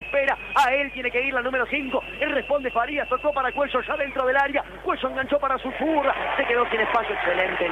espera. A él tiene que ir la número 5. Él responde Farías, tocó para Cuello ya dentro del área. Cuello enganchó para su zurda. Se quedó sin espacio. Excelente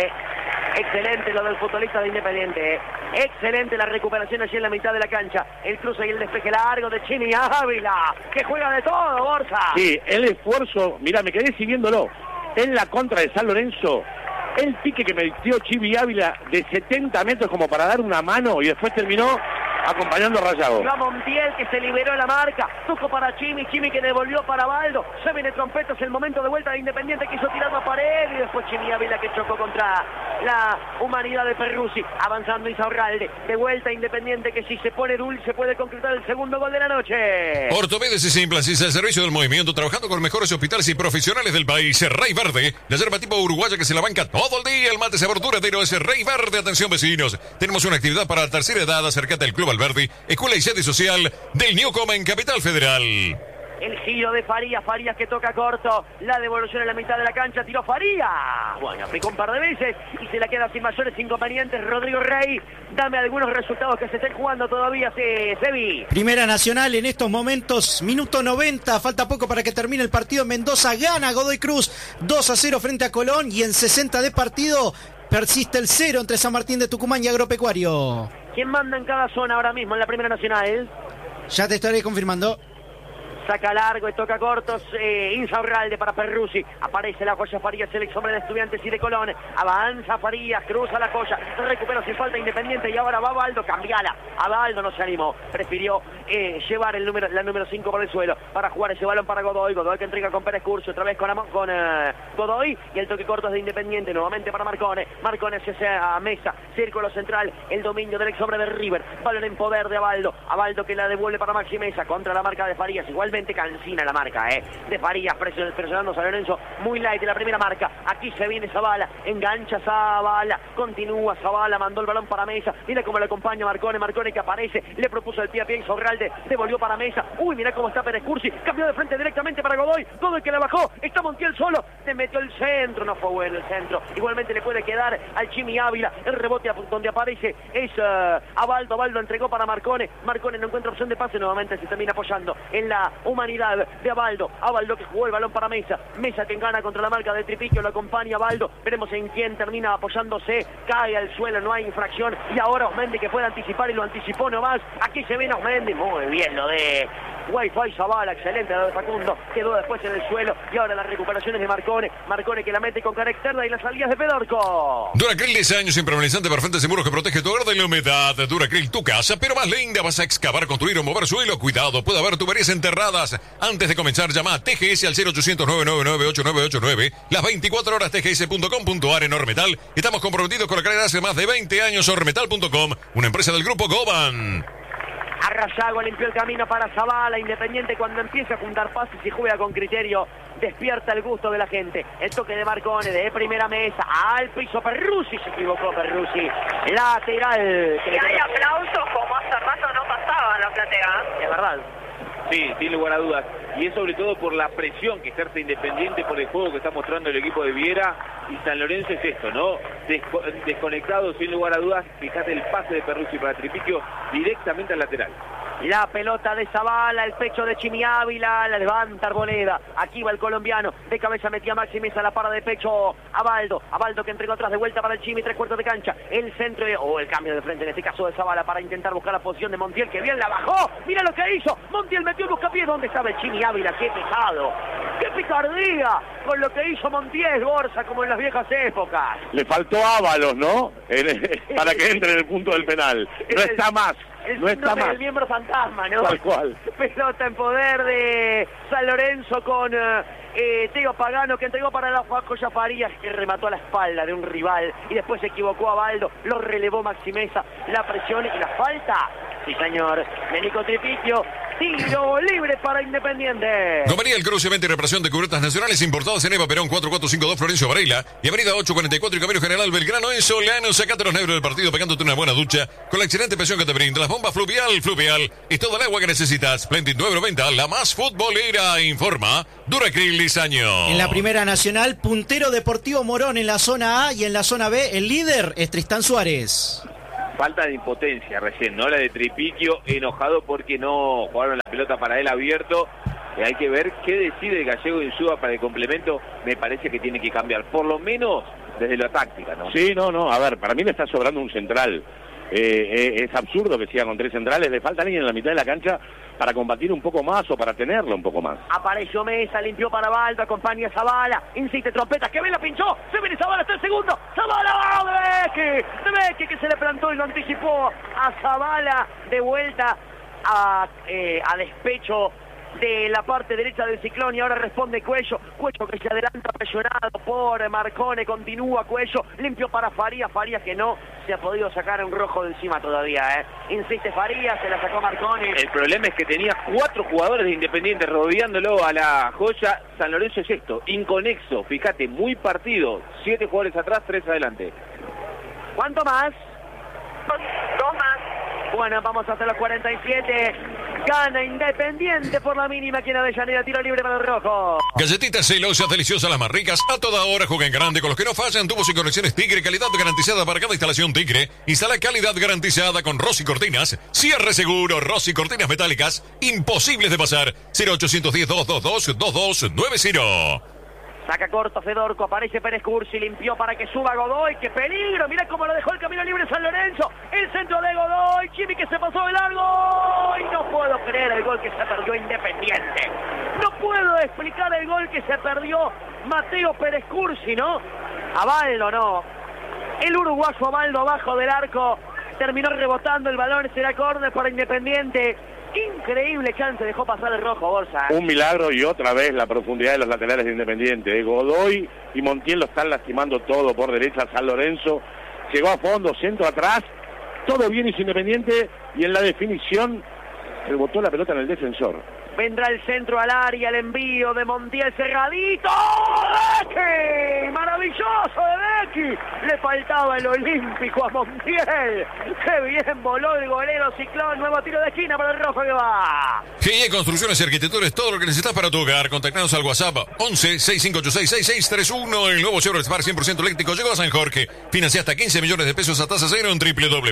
lo del futbolista de Independiente. Excelente la recuperación allí en la mitad de la cancha. El cruce y el despeje largo de Chimi Ávila, que juega de todo, Borja. Sí, el esfuerzo, mirá, me quedé siguiéndolo. En la contra de San Lorenzo, el pique que metió Chimi Ávila de 70 metros como para dar una mano y después terminó acompañando a Rayado. Va Montiel que se liberó la marca, tocó para Chimi que devolvió para Baldo, se viene trompetas, el momento de vuelta de Independiente, quiso tirar a pared y después Chimi Ávila que chocó contra la humanidad de Perruzzi, avanzando Insaurralde, de vuelta Independiente que si se pone dulce puede concretar el segundo gol de la noche. Ortopedes y Simplasis, el servicio del movimiento, trabajando con los mejores hospitales y profesionales del país. Rey Verde, la yerba tipo uruguaya que se la banca todo el día, el mate sabor duradero es Rey Verde. Atención vecinos, tenemos una actividad para la tercera edad, acércate al Club Alberdi, Escuela y Sede Social del Newcom en Capital Federal. El giro de Farías que toca corto, la devolución en la mitad de la cancha, tiró Farías. Bueno, aplicó un par de veces y se la queda sin mayores inconvenientes. Rodrigo Rey, dame algunos resultados que se estén jugando todavía, Sebi. Primera Nacional en estos momentos, minuto 90, falta poco para que termine el partido. Mendoza gana Godoy Cruz 2-0 frente a Colón y en 60 de partido persiste el 0 entre San Martín de Tucumán y Agropecuario. ¿Quién manda en cada zona ahora mismo en la Primera Nacional? Ya te estaré confirmando. Saca largo y toca cortos, Insaurralde para Perruzzi, aparece la joya Farías, el ex hombre de Estudiantes y de Colón, avanza Farías, cruza la joya, recupera sin falta Independiente y ahora va Baldo, cambiala, a Baldo no se animó, prefirió llevar la número 5 por el suelo, para jugar ese balón para Godoy que entrega con Pérez Curcio, otra vez con Godoy, y el toque corto es de Independiente, nuevamente para Marcone se hace a Mesa, círculo central, el dominio del ex hombre de River, balón en poder de Abaldo que la devuelve para Maxi Mesa, contra la marca de Farías, igualmente cansina la marca de Farías, presionando a San Lorenzo, muy light en la primera marca, aquí se viene Zavala, engancha Zavala, continúa Zavala, mandó el balón para Mesa, mira cómo le acompaña Marcone que aparece, le propuso el pie a pie Insaurralde, devolvió para Mesa, mira cómo está Pérez Cursi, cambió de frente directamente para Godoy que la bajó, está Montiel solo, se metió el centro, no fue bueno el centro, igualmente le puede quedar al Chimi Ávila, el rebote donde aparece es Abaldo entregó para Marcone no encuentra opción de pase, nuevamente se termina apoyando en la humanidad de Abaldo que jugó el balón para Mesa que gana contra la marca de Tripiquio, lo acompaña Abaldo, veremos en quién termina apoyándose, cae al suelo, no hay infracción y ahora Osmendi que puede anticipar y lo anticipó nomás, aquí se viene Osmendi, muy bien lo de Wi-Fi Zavala, excelente lo de Facundo, quedó después en el suelo y ahora las recuperaciones de Marcone que la mete con cara externa y las salidas de Pedorco. Duracril 10 años, impermeabilizante perfecto, seguro que protege tu hogar de la humedad. Duracril, tu casa, pero más linda. Vas a excavar, construir o mover suelo, cuidado, puede haber tuberías enterradas. Antes de comenzar, llama a TGS al 0800-999-8989, las 24 horas tgs.com.ar en Ormetal. Estamos comprometidos con la calidad hace más de 20 años. Ormetal.com, una empresa del grupo Goban. Arrayago limpió el camino para Zavala, Independiente cuando empieza a juntar pases y juega con criterio, despierta el gusto de la gente. El toque de Marcone de primera mesa, al piso Perruzzi, se equivocó Perruzzi, lateral. Y hay aplausos como hace rato no pasaba en la platea. Es verdad. Sí, sin lugar a dudas. Y es sobre todo por la presión que ejerce Independiente, por el juego que está mostrando el equipo de Viera. Y San Lorenzo es esto, ¿no? Desconectado, sin lugar a dudas. Fíjate el pase de Perruzzi para Tripiquio directamente al lateral. La pelota de Zavala, el pecho de Chimi Ávila, la levanta Arboleda. Aquí va el colombiano, de cabeza metía Maxi Mesa, la para de pecho Abaldo que entregó atrás de vuelta para el Chimi, 3/4 de cancha. El centro, el cambio de frente, en este caso de Zavala, para intentar buscar la posición de Montiel, que bien la bajó. Mira lo que hizo, Montiel metió el buscapiés. ¿Dónde estaba el Chimi Ávila? ¡Qué pesado! ¡Qué picardía! Con lo que hizo Montiel, Borja, como en las viejas épocas. Le faltó Ábalos, ¿no? Para que entre en el punto del penal. No está más. No está más. El miembro fantasma, ¿no? Tal cual. Pelota en poder de San Lorenzo con Teo Pagano, que entregó para la joya Farías, que remató a la espalda de un rival y después se equivocó a Baldo, lo relevó Maxi Mesa, la presión y la falta. Sí, señor. Menico Tripiquio, tiro libre para Independiente. Gomería El Cruce, venta y reparación de cubiertas nacionales importadas en Eva Perón 4452 Florencio Varela y Avenida 844 y Camino General Belgrano en Solano. Sacate los negros del partido pegándote una buena ducha con la excelente presión que te brinda las bombas Fluvial y todo el agua que necesitas. Splendid 990, la más futbolera, informa Duracril Lizaño. En la Primera Nacional, puntero Deportivo Morón en la zona A y en la zona B, el líder es Tristán Suárez. falta de impotencia recién, ¿no? La de Tripiquio, enojado porque no jugaron la pelota para él abierto. Hay que ver qué decide Gallego Insúa para el complemento. Me parece que tiene que cambiar, por lo menos desde la táctica, ¿no? Sí, no, a ver, para mí le está sobrando un central. Es absurdo que siga con 3 centrales, le falta alguien en la mitad de la cancha para combatir un poco más o para tenerlo un poco más. Apareció Mesa, limpió para Baldo, acompaña a Zavala, insiste Trompeta, que ve la pinchó, se viene Zavala, está el segundo, Zavala, de Becchi que se le plantó y lo anticipó a Zavala, de vuelta a despecho de la parte derecha del Ciclón, y ahora responde Cuello que se adelanta presionado por Marcone, continúa Cuello, limpio para Farías que no se ha podido sacar un rojo de encima todavía, insiste Farías, se la sacó Marcone. El problema es que tenía 4 jugadores de Independiente rodeándolo a la joya. San Lorenzo es esto, inconexo, fíjate, muy partido, 7 jugadores atrás, 3 adelante. ¿Cuánto más? 2 más. Bueno, vamos hasta los 47. Gana Independiente por la mínima aquí en Avellaneda, tiro libre para el rojo. Galletitas celosas, deliciosas, las más ricas. A toda hora juega en grande con los que no fallan. Tubos y conexiones Tigre, calidad garantizada para cada instalación Tigre. Instala calidad garantizada con Rossi Cortinas. Cierre seguro, Rossi Cortinas metálicas. Imposibles de pasar. 0810-222-2290. Saca corto Fedorco, aparece Pérez Cursi, limpió para que suba Godoy, ¡qué peligro! Mirá cómo lo dejó el camino libre San Lorenzo, el centro de Godoy, Chimi que se pasó de largo, y no puedo creer el gol que se perdió Independiente, no puedo explicar el gol que se perdió Mateo Pérez Cursi, ¿no? Abaldo no, el uruguayo Abaldo abajo del arco, terminó rebotando el balón, será córner para Independiente. Increíble chance dejó pasar el rojo, Borja. Un milagro y otra vez la profundidad de los laterales de Independiente. Godoy y Montiel lo están lastimando todo por derecha. San Lorenzo llegó a fondo, centro atrás. Todo bien hizo Independiente y en la definición rebotó la pelota en el defensor. Vendrá el centro al área, el envío de Montiel cerradito. ¡Becchi! ¡Maravilloso de Becchi! Le faltaba el olímpico a Montiel. ¡Qué bien voló el golero Ciclón! Nuevo tiro de esquina para el rojo que va. GIE Construcciones y Arquitecturas, todo lo que necesitas para tu hogar. Contactanos al WhatsApp 11-6586-6631. El nuevo Chevrolet Spark 100% eléctrico llegó a San Jorge. Financia hasta 15 millones de pesos a tasa cero en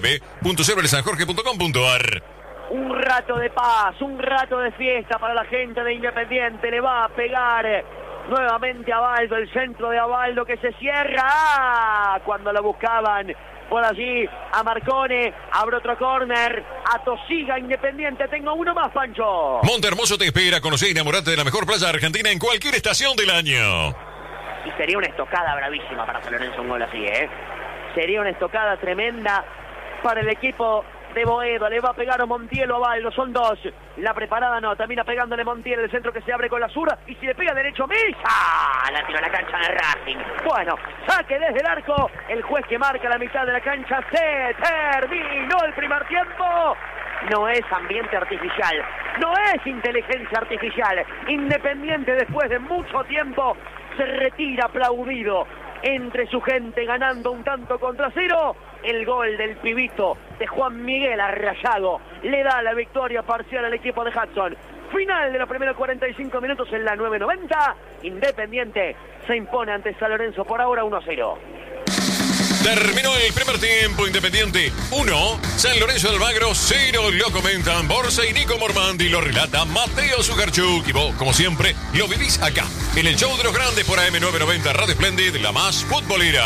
www.chevroletsanjorge.com.ar. Un rato de paz, un rato de fiesta para la gente de Independiente. Le va a pegar nuevamente a Abaldo, el centro de Abaldo que se cierra. Cuando lo buscaban por allí a Marcone, abre otro córner, atosiga Independiente. Tengo uno más, Pancho. Monte Hermoso te espera, conocer y enamorarte de la mejor playa argentina en cualquier estación del año. Y sería una estocada bravísima para San Lorenzo un gol así, Sería una estocada tremenda para el equipo de Boedo. Le va a pegar a Montiel o a Abaldo, son dos. La preparada no, termina pegándole Montiel, el centro que se abre con la zurda, y si le pega derecho Mesa, la tira a la cancha de Racing. Bueno, saque desde el arco, el juez que marca la mitad de la cancha. Se terminó el primer tiempo. No es ambiente artificial, no es inteligencia artificial. Independiente, después de mucho tiempo, se retira aplaudido entre su gente, ganando un tanto contra cero. El gol del pibito de Juan Miguel Arrayado le da la victoria parcial al equipo de Hudson. Final de los primeros 45 minutos en la 9:90. Independiente se impone ante San Lorenzo por ahora 1-0. Terminó el primer tiempo. Independiente 1, San Lorenzo de Almagro 0. Lo comentan Borja y Nico Mormandi, lo relata Mateo Zugarchuk. Y vos, como siempre, lo vivís acá, en el show de los grandes por AM990 Radio Splendid, la más futbolera.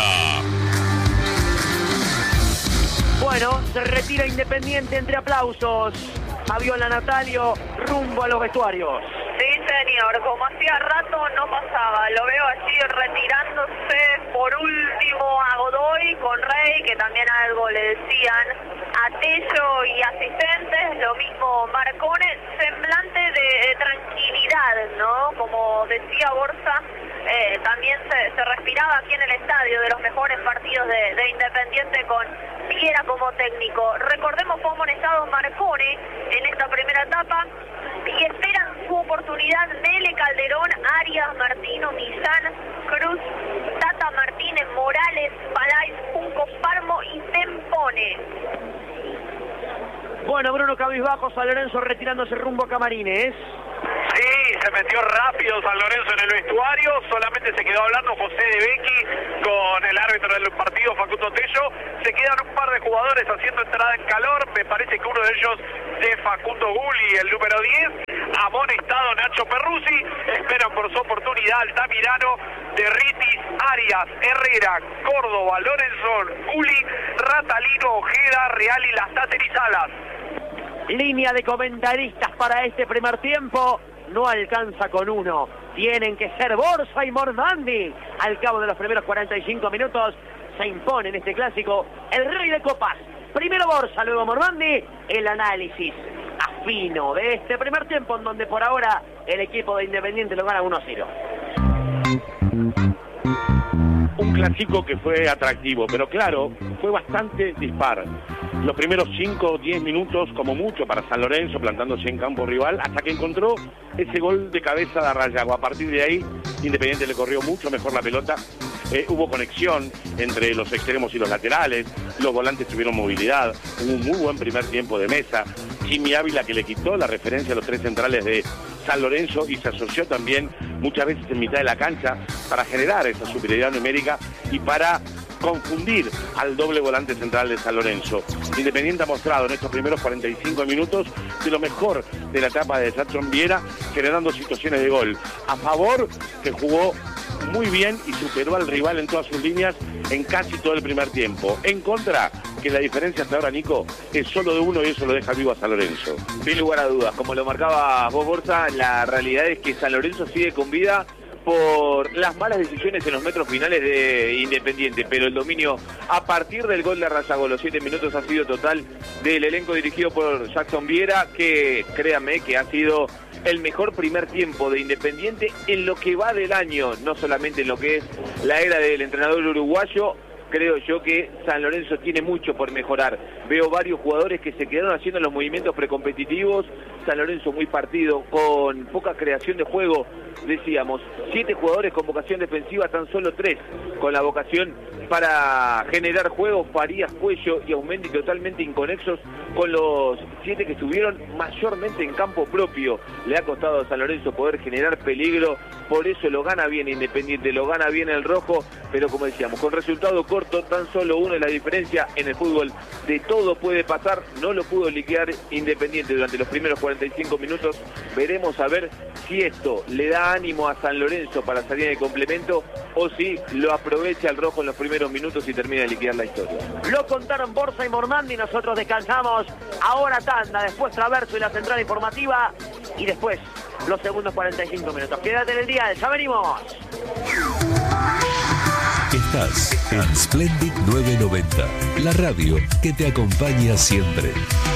Bueno, se retira Independiente entre aplausos. Fabiola Natalio rumbo a los vestuarios. Sí, señor, como hacía rato no pasaba, lo veo allí retirándose por último a Godoy con Rey, que también algo le decían a Tello y asistentes, lo mismo Marcone, semblante de tranquilidad, ¿no? Como decía Borja, también se respiraba aquí en el estadio de los mejores partidos de Independiente con Viera como técnico. Recordemos cómo han estado Marcone en esta primera etapa y esperan su oportunidad. Mele, Calderón, Arias, Martino, Mizán, Cruz, Tata Martínez, Morales, Palais, Junco, Parmo y Tempone. Bueno, Bruno cabizbajo, San Lorenzo retirándose rumbo a Camarines. Sí, Se metió rápido San Lorenzo en el vestuario, solamente se quedó hablando José de Becchi con el árbitro del partido, Facundo Tello. Se quedan un par de jugadores haciendo entrada en calor, me parece que uno de ellos de Facundo Gulli, el número 10, amonestado Nacho Perruzzi, esperan por su oportunidad Altamirano, Derritis, Arias, Herrera, Córdoba, Lorenzón, Gulli, Ratalino, Ojeda, Real y Lastáter y Salas. Línea de comentaristas para este primer tiempo. No alcanza con uno. Tienen que ser Borsa y Mormandi. Al cabo de los primeros 45 minutos se impone en este clásico el rey de copas. Primero Borsa, luego Mormandi. El análisis afino de este primer tiempo en donde por ahora el equipo de Independiente lo gana 1-0. Un clásico que fue atractivo, pero claro, fue bastante dispar. Los primeros 5 o 10 minutos, como mucho para San Lorenzo, plantándose en campo rival, hasta que encontró ese gol de cabeza de Arrayago. A partir de ahí, Independiente le corrió mucho mejor la pelota. Hubo conexión entre los extremos y los laterales, los volantes tuvieron movilidad, hubo un muy buen primer tiempo de Mesa. Jimmy Ávila, que le quitó la referencia a los tres centrales de San Lorenzo y se asoció también muchas veces en mitad de la cancha para generar esa superioridad numérica y para confundir al doble volante central de San Lorenzo. Independiente ha mostrado en estos primeros 45 minutos de lo mejor de la etapa de Jackson Viera, generando situaciones de gol a favor, que jugó muy bien y superó al rival en todas sus líneas en casi todo el primer tiempo. En contra, que la diferencia hasta ahora, Nico, es solo de uno y eso lo deja vivo a San Lorenzo. Sin lugar a dudas, como lo marcaba vos, Borsa, la realidad es que San Lorenzo sigue con vida por las malas decisiones en los metros finales de Independiente, pero el dominio a partir del gol de Arrayago, los 7 minutos, ha sido total del elenco dirigido por Jackson Viera, que créanme que ha sido el mejor primer tiempo de Independiente en lo que va del año, no solamente en lo que es la era del entrenador uruguayo. Creo yo que San Lorenzo tiene mucho por mejorar. Veo varios jugadores que se quedaron haciendo los movimientos precompetitivos. San Lorenzo muy partido, con poca creación de juego. Decíamos, 7 jugadores con vocación defensiva, tan solo 3 con la vocación para generar juego. Farías, Cuello y Aumendi totalmente inconexos con los 7 que estuvieron mayormente en campo propio. Le ha costado a San Lorenzo poder generar peligro, por eso lo gana bien Independiente, lo gana bien el rojo, pero como decíamos, con resultado corto, tan solo uno es la diferencia. En el fútbol de todo puede pasar, no lo pudo liquidar Independiente durante los primeros 45 minutos. Veremos a ver si esto le da ánimo a San Lorenzo para salir en el complemento o si lo aprovecha el rojo en los primeros minutos y termina de liquidar la historia. Lo contaron Borsa y Mormandi, nosotros descansamos. Ahora tanda, después Traverso y la central informativa y después los segundos 45 minutos. Quédate en el día, ya venimos. Estás en Splendid 990, la radio que te acompaña siempre.